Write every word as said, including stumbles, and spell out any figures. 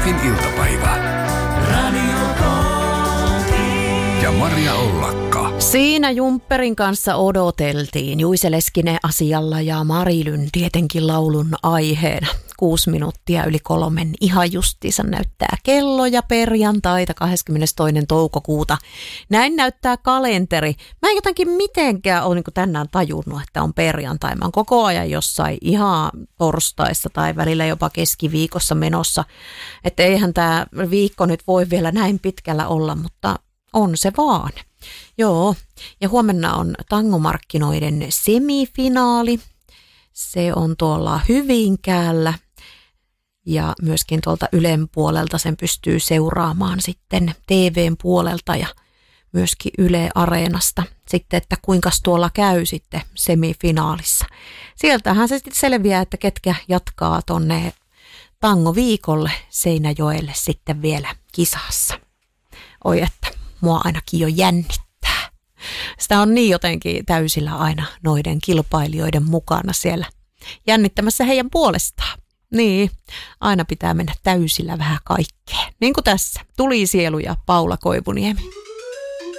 Iskelmän iltapäivä. Radio K. Ja Maria Ollakka. Siinä Jumpperin kanssa odoteltiin Juise Leskinen asialla ja Marilyn tietenkin laulun aiheena. Kuusi minuuttia yli kolmen ihan justiinsa näyttää kello ja perjantaita kahdeskymmenestoinen toukokuuta. Näin näyttää kalenteri. Mä en jotenkin mitenkään ole niin tänään tajunnut, että on perjantai. Mä oon koko ajan jossain ihan torstaissa tai välillä jopa keskiviikossa menossa. Että eihän tämä viikko nyt voi vielä näin pitkällä olla, mutta on se vaan. Joo, ja huomenna on tangomarkkinoiden semifinaali. Se on tuolla Hyvinkäällä ja myöskin tuolta Ylen puolelta sen pystyy seuraamaan sitten T V:n puolelta ja myöskin Yle Areenasta sitten, että kuinka tuolla käy sitten semifinaalissa. Sieltähän se sitten selviää, että ketkä jatkaa tonne tangoviikolle Seinäjoelle sitten vielä kisassa. Oi, että mua ainakin jo jännittää. Sitä on niin jotenkin täysillä aina noiden kilpailijoiden mukana siellä jännittämässä heidän puolestaan. Niin, aina pitää mennä täysillä vähän kaikkeen. Niin kuin tässä. Tuli sielu ja Paula Koivuniemi.